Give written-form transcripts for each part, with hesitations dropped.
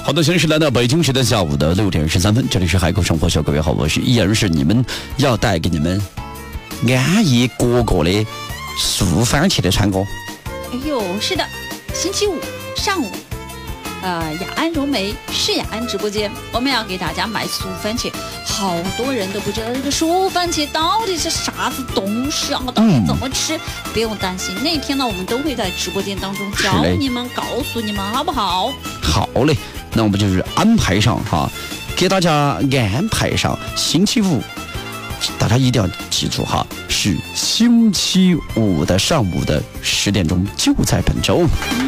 好的，现在是来到北京时间下午的6点13分，这里是海口生活秀，各位好，我是依然是你们要带给你们安逸果果的素番茄的川哥。 哎呦，是的，星期五上午，雅安柔梅是雅安直播间，我们要给大家买素番茄。好多人都不知道这个素番茄到底是啥子东西啊，到底怎么吃？不用担心，那天呢，我们都会在直播间当中教你们，告诉你们，好不好？ 好嘞，那我们就是安排上哈，给大家安排上星期五，大家一定要记住哈，是星期五的上午的10点钟，就在本周。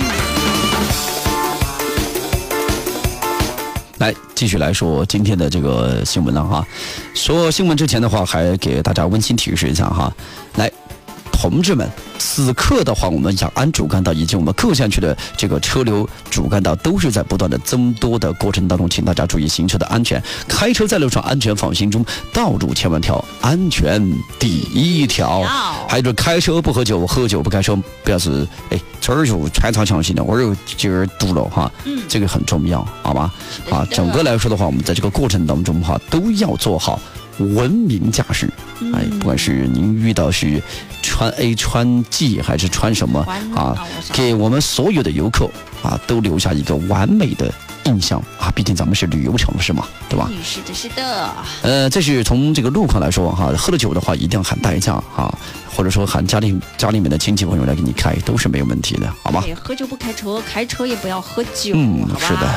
来继续来说今天的这个新闻了哈。说新闻之前的话，还给大家温馨提示一下哈。来，同志们，此刻的话，我们雅安主干道以及我们各县区的这个车流主干道都是在不断的增多的过程当中，请大家注意行车的安全，开车在路上安全放心中，道路千万条，安全第一条。还有就是开车不喝酒，喝酒不开车，不要是这儿就穿插强行的，我又今儿堵了哈，这个很重要，好吧？啊，整个来说的话，我们在这个过程当中哈，都要做好文明驾驶。不管是您遇到是穿 A 穿 G 还是穿什么啊，给我们所有的游客啊都留下一个完美的印象啊，毕竟咱们是旅游城市嘛，对吧？ 是的，是的。 这是从这个路况来说哈，喝了酒的话一定要喊代驾啊，或者说喊家里面的亲戚朋友来给你开，都是没有问题的，好吧？ 喝酒不开车，开车也不要喝酒，好吧？ 是的。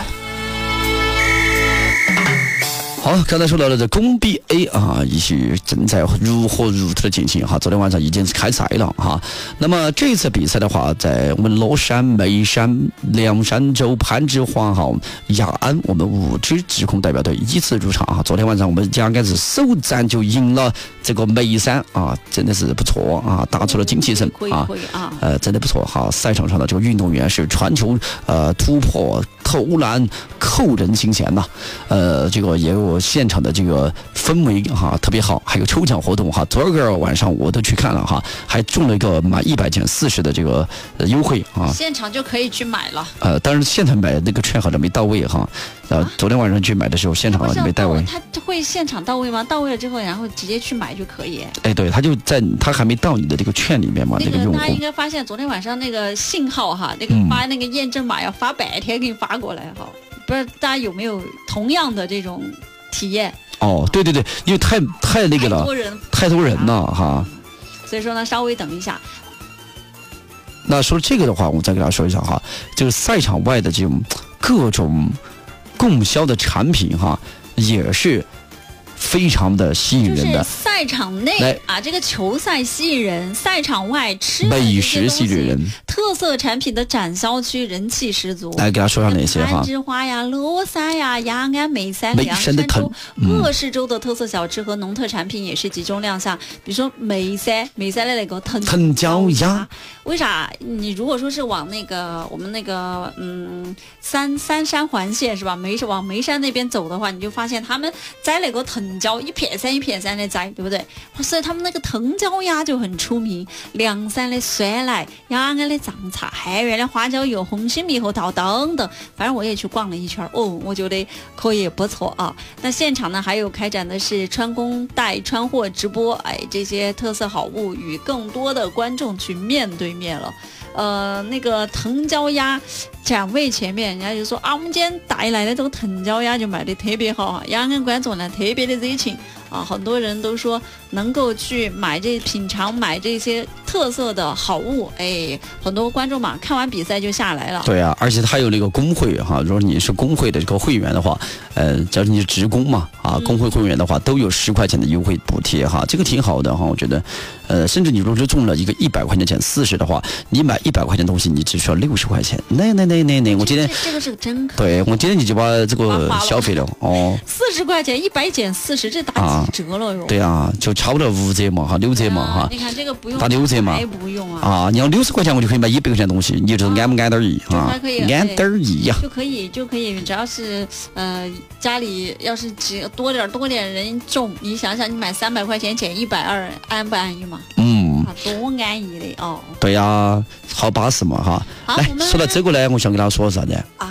好，刚才说到了这工 BA 啊，也是正在如火如荼的进行哈。昨天晚上已经是开赛了哈。那么这次比赛的话，在我们乐山、眉山、凉山州、攀枝花哈、雅安，我们5支职工代表队依次入场哈。昨天晚上我们应该是首战就赢了这个眉山啊，真的是不错啊，打出了精气神啊，真的不错哈。赛场上的这个运动员是传球、突破、投篮、扣人心弦呐，这个也有现场的这个氛围哈，特别好，还有抽奖活动哈。昨儿个晚上我都去看了哈，还中了一个满100减40的这个优惠啊， 现场就可以去买了。 当然现场买那个券好像没到位哈。昨天晚上去买的时候，现场好像没到位。 他会现场到位吗？到位了之后，然后直接去买就可以。 对，他就在他还没到你的这个券里面嘛，那个用户。 他应该发现昨天晚上那个信号哈，那个发那个验证码要发白天给你发过来哈。不知道大家有没有同样的这种体验？ 对，因为太那个了，太多人了哈。 所以说呢，稍微等一下。 那说这个的话，我再给大家说一下哈，就是赛场外的这种各种供销的产品哈，也是非常的吸引人的。 就是赛场内啊，这个球赛吸引人；赛场外吃美食吸引人。 特色产品的展销区人气十足。 来给他说上哪些哈？ 攀枝花呀、乐山呀、雅安、眉山、凉山州各市州的特色小吃和农特产品也是集中亮相。比如说眉山的那个藤椒鸭，为啥？你如果说是往那个我们那个三山环线是吧？往眉山那边走的话，你就发现他们摘那个藤椒一片山一片山的摘，对不对？所以他们那个藤椒鸭就很出名。凉山的酸奶，雅安的藏茶，汉源的花椒油，红心猕猴桃等等，反正我也去逛了一圈我觉得可以不错啊。那现场呢还有开展的是穿工带穿货直播，这些特色好物与更多的观众去面对面了。那个藤椒鸭展位前面，人家就说我们今天带来的这个藤椒鸭就卖得特别好，雅安观众呢特别的热情啊，很多人都说能够去品尝买这些特色的好物，很多观众嘛看完比赛就下来了。 对啊，而且他有那个工会哈，如果你是工会的这个会员的话，假如你是职工嘛工会会员的话，都有10块钱的优惠补贴哈，这个挺好的哈，我觉得。甚至你如果是中了一个100块钱减40的话，你买100块钱东西，你只需要60块钱。那，我今天这个是个真可。 对，我今天你就把这个消费了 40块钱100减40，这打几折了哟。 对啊，就差不多5折嘛哈，6折嘛哈。 你看这个不用打6折嘛， 还不用啊。 你要60块钱，我就可以买100块钱东西，你就是安不安点意啊？安点意呀， 就可以，只要是家里要是多点人种，你想想，你买300块钱减120，安不安逸嘛？多安逸的对呀，好巴适嘛哈。来，说到这个呢，我想跟大家说啥子你还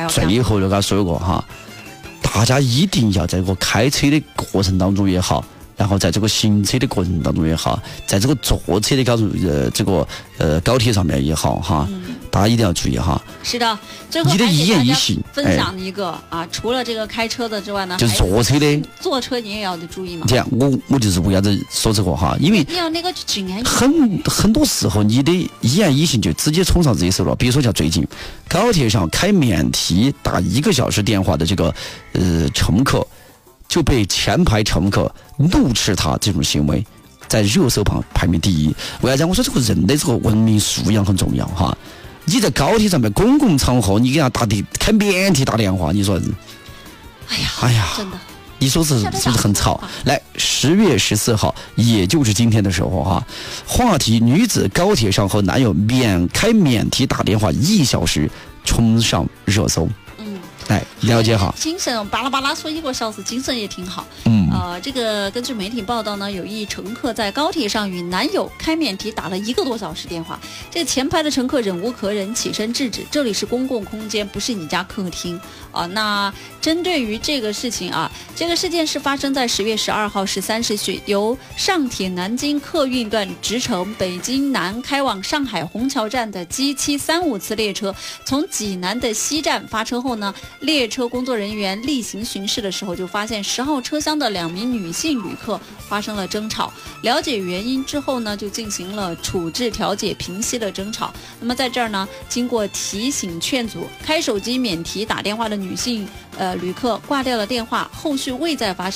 要最后就给他说过哈，大家一定要在这个开车的过程当中也好，然后在这个行车的过程当中也好，在这个坐车的高铁上面也好哈，大家一定要注意哈。 是的，最后你的一言一行分享一个除了这个开车的之外呢， 就是坐车的， 坐车你也要注意嘛。 这样，我就是为啥子说这个哈，因为你要那个注意很多时候你的一言一行就直接冲上自己手了。比如说像最近高铁上开免提打1个小时电话的这个乘客，就被前排乘客怒斥他这种行为，在热搜榜排名第1。为啥子？我说这个人的这个文明素养很重要哈。你在高铁上面公共场合，你给他开免提打电话，你说，哎呀，真的，你说是不是很吵？来，10月14号，也就是今天的时候哈，话题女子高铁上和男友开免提打电话1小时，冲上热搜。来了解哈， 精神巴拉巴拉说1个小时，精神也挺好。这个根据媒体报道呢，有一乘客在高铁上与男友开免提打了1个多小时电话，这个前排的乘客忍无可忍，起身制止，这里是公共空间，不是你家客厅那针对于这个事情这个事件是发生在10月12号13时许，由上铁南京客运段直乘北京南开往上海虹桥站的 G735 次列车，从济南的西站发车后呢，列车工作人员例行巡视的时候，就发现10号车厢的2名女性旅客发生了争吵。了解原因之后呢，就进行了处置调解，平息了争吵。那么在这儿呢，经过提醒劝阻，开手机免提打电话的女性旅客挂掉了电话，后续未再发生